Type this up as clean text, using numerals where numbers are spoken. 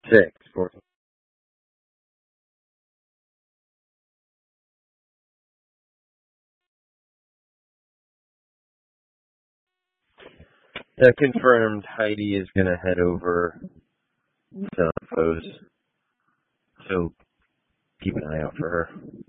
Six. Four. Confirmed. Heidi is going to head over to Foes. So keep an eye out for her.